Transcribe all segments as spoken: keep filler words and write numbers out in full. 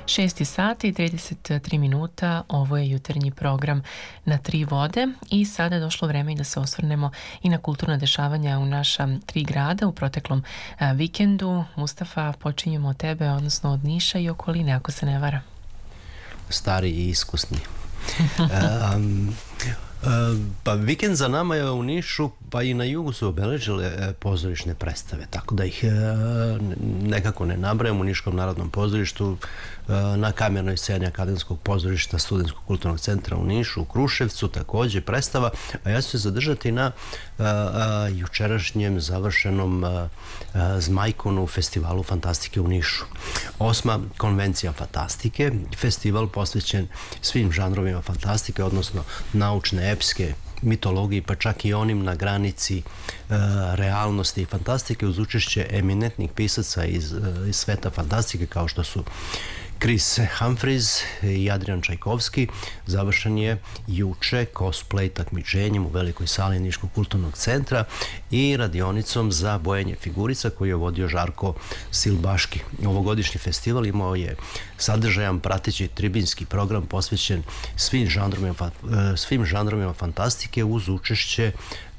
šest sati i trideset tri minuta, ovo je jutarnji program na Tri vode i sada je došlo vreme i da se osvrnemo i na kulturna dešavanja u naša tri grada u proteklom a, vikendu. Mustafa, počinjemo od tebe, odnosno od Niša i okoline, ako se ne vara. Stari i iskusni. um, Pa vikend za nama je u Nišu, pa i na jugu su obeležile pozorišne predstave, tako da ih nekako ne nabrajam. U Niškom narodnom pozorištu, na kamernoj sceni Akademskog pozorišta Studentskog kulturnog centra u Nišu, u Kruševcu takođe predstava, a ja ću se zadržati na jučerašnjem završenom Zmajkonu festivalu fantastike u Nišu. Osma konvencija fantastike, festival posvećen svim žanrovima fantastike, odnosno naučne, epske, mitologiji, pa čak i onim na granici e, realnosti i fantastike, uz učešće eminentnih pisaca iz, iz sveta fantastike, kao što su Chris Humphries i Adrian Čajkovski. Završen je juče cosplay takmičenjem u velikoj sali Niškog kulturnog centra i radionicom za bojenje figurica koju je vodio Žarko Silbaški. Ovogodišnji festival imao je sadržajan prateći tribinski program posvećen svim žanrovima, svim žanrovima fantastike uz učešće uh,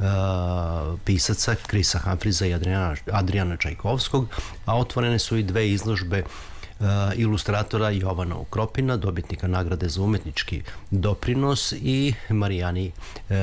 pisaca Chrisa Humphriesa i Adriana, Adriana Čajkovskog, a otvorene su i dve izložbe Uh, ilustratora Jovana Ukropina, dobitnika nagrade za umetnički doprinos, i Marijani, uh,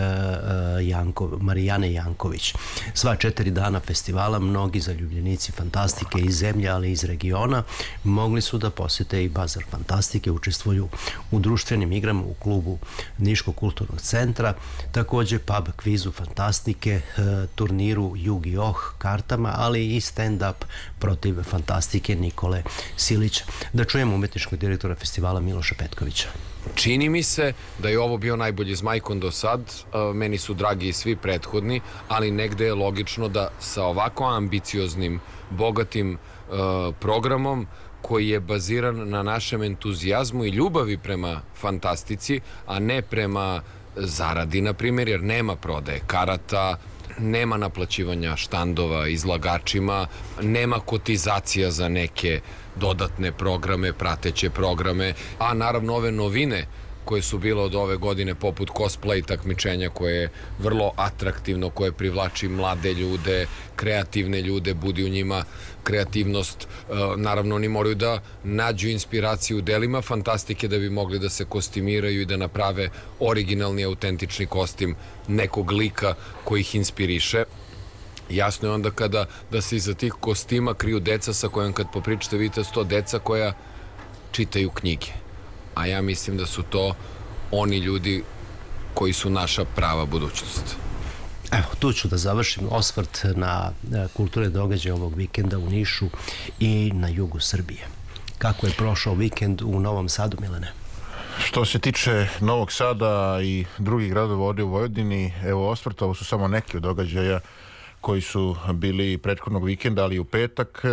Janko, Marijane Janković. Sva četiri dana festivala mnogi zaljubljenici fantastike iz zemlje, ali i iz regiona, mogli su da posete i Bazar fantastike, učestvuju u društvenim igrama u klubu Niškog kulturnog centra, takođe pub kvizu fantastike, uh, turniru Yu-Gi-Oh kartama, ali i stand-up protiv fantastike Nikole Silića. Da čujemo umetničkog direktora festivala Miloša Petkovića. Čini mi se da je ovo bio najbolji Zmajkon do sad. Meni su dragi i svi prethodni, ali negde je logično da sa ovako ambicioznim, bogatim uh, programom koji je baziran na našem entuzijazmu i ljubavi prema fantastici, a ne prema zaradi, na primjer, jer nema prodaje karata, nema naplaćivanja štandova izlagačima, nema kotizacija za neke dodatne programe, prateće programe, a naravno ove novine koje su bile od ove godine, poput cosplay takmičenja, koje je vrlo atraktivno, koje privlači mlade ljude, kreativne ljude, budi u njima kreativnost. Naravno, oni moraju da nađu inspiraciju u delima fantastike da bi mogli da se kostimiraju i da naprave originalni, autentični kostim nekog lika koji ih inspiriše. Jasno je onda kada da se iza tih kostima kriju deca sa kojom kad popričate vidite sto deca koja čitaju knjige. A ja mislim da su to oni ljudi koji su naša prava budućnost. Evo, tu ću da završim osvrt na kulturne događaje ovog vikenda u Nišu i na jugu Srbije. Kako je prošao vikend u Novom Sadu, Milene? Što se tiče Novog Sada i drugih gradova ovdje u Vojvodini, evo osvrt, ovo su samo neki od događaja koji su bili prethodnog vikenda, ali i u petak.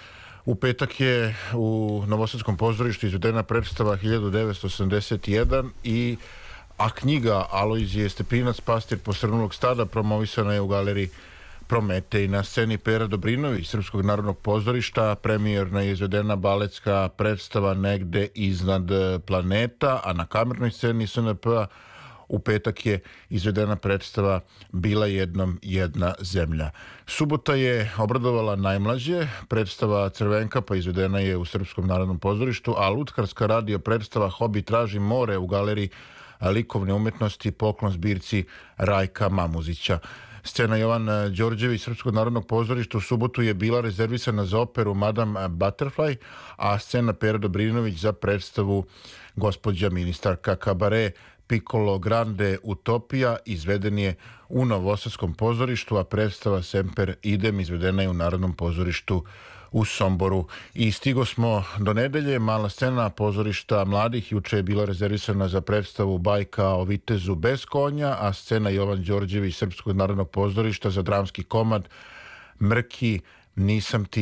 U petak je u Novosadskom pozorištu izvedena predstava hiljadu devetsto osamdeset jedan, i a knjiga Alojzije Stepinac, Pastir posrnulog stada, promovisana je u galeriji Prometej. Na sceni Pera Dobrinović Srpskog narodnog pozorišta premijerna je izvedena baletska predstava Negde iznad planeta, a na kamernoj sceni S N P-a u petak je izvedena predstava Bila jednom jedna zemlja. Subota je obradovala najmlađe, predstava Crvenkapa izvedena je u Srpskom narodnom pozorištu, a lutkarska radio predstava Hobi traži more u galeriji likovne umetnosti, poklon zbirci Rajka Mamuzića. Scena Jovan Đorđević Srpskog narodnog pozorišta u subotu je bila rezervisana za operu Madame Butterfly, a scena Pera Dobrinović za predstavu Gospođa ministarka. Kabare Piccolo Grande Utopija izveden je u Novosadskom pozorištu, a predstava Semper Idem izvedena je u Narodnom pozorištu u Somboru. I stigo smo do nedelje. Mala scena pozorišta mladih juče je bila rezervisana za predstavu Bajka o vitezu bez konja, a scena Jovan Đorđević Srpskog narodnog pozorišta za dramski komad Mrki, nisam ti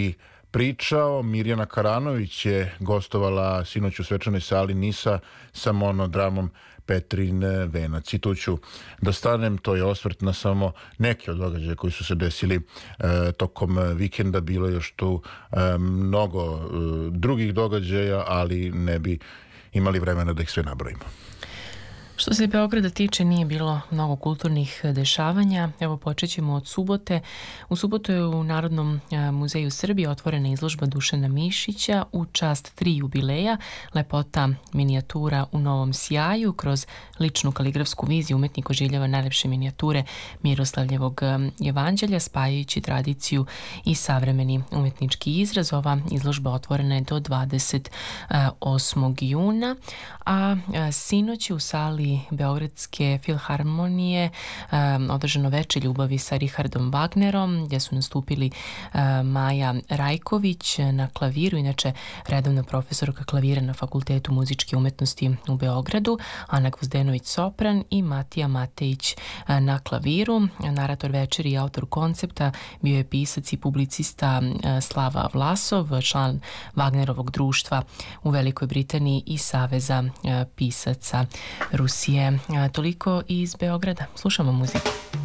pričao. Mirjana Karanović je gostovala sinoć u svečanoj sali Nisa sa monodramom Petrin venac. I tu ću da stanem, to je osvrt na samo neke od događaja koji su se desili e, tokom vikenda. Bilo je još tu e, mnogo e, drugih događaja, ali ne bi imali vremena da ih sve nabrojimo. Što se Beograda tiče, nije bilo mnogo kulturnih dešavanja. Evo, počet ćemo od subote. U subotu je u Narodnom muzeju Srbije otvorena izložba Dušana Mišića u čast tri jubileja, lepota minijatura u novom sjaju. Kroz ličnu kaligrafsku viziju umetnik oživljava najlepše minijature Miroslavljevog jevanđelja, spajajući tradiciju i savremeni umetnički izraz. Ova izložba otvorena je do dvadeset osmog juna, a sinoć u sali Beogradske filharmonije um, održano veče ljubavi sa Richardom Wagnerom, gdje su nastupili uh, Maja Rajković na klaviru, inače redovna profesorka klavira na Fakultetu muzičke umetnosti u Beogradu, Ana Gvozdenović sopran i Matija Matejić uh, na klaviru. Narator večeri i autor koncepta bio je pisac i publicista uh, Slava Vlasov, član Wagnerovog društva u Velikoj Britaniji i Saveza uh, pisaca Rusije. Toliko iz Beograda. Slušamo muziku.